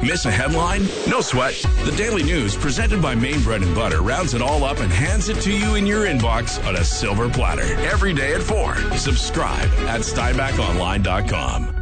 Miss a headline? No sweat. The Daily News, presented by Maine Bread and Butter, rounds it all up and hands it to you in your inbox on a silver platter every day at 4. Subscribe at SteinbachOnline.com.